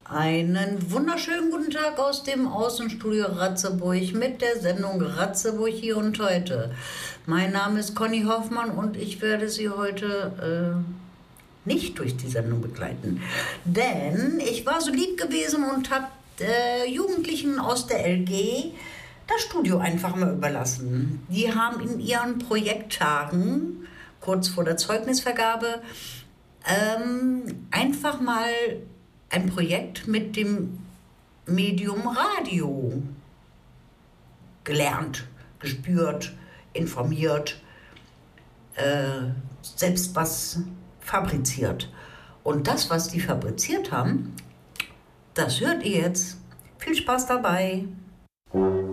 Einen wunderschönen guten Tag aus dem Außenstudio Ratzeburg mit der Sendung Ratzeburg hier und heute. Mein Name ist Conny Hoffmann und ich werde Sie heute nicht durch die Sendung begleiten. Denn ich war so lieb gewesen und habe Jugendlichen aus der LG das Studio einfach mal überlassen. Die haben in ihren Projekttagen, kurz vor der Zeugnisvergabe, einfach mal ein Projekt mit dem Medium Radio gelernt, gespürt, informiert, selbst was fabriziert. Und das, was die fabriziert haben, das hört ihr jetzt. Viel Spaß dabei!